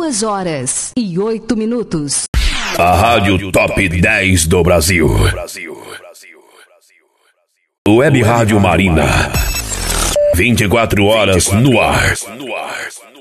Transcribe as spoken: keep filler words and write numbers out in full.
Duas horas e oito minutos. A Rádio Top dez do Brasil. Web Rádio Marina. vinte e quatro horas no ar.